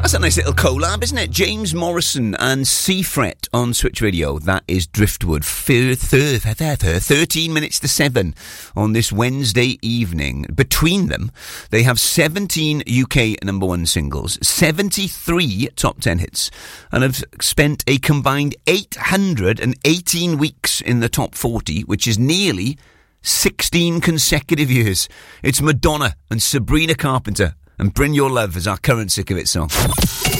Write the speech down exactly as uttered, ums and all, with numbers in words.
That's a nice little collab, isn't it? James Morrison and Seafret on Switch Radio. That is Driftwood. thirteen minutes to seven on this Wednesday evening. Between them, they have seventeen U K number one singles, seventy-three top ten hits, and have spent a combined eight hundred eighteen weeks in the top forty, which is nearly sixteen consecutive years. It's Madonna and Sabrina Carpenter and Bring Your Love as our current Sick of It song.